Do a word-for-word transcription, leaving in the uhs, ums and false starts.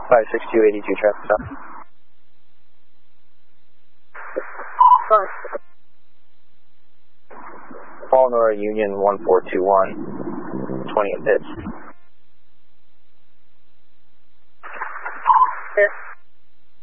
five six two eighty-two traffic stop. Paul Nora Union one four two one, twentieth hits. Yeah.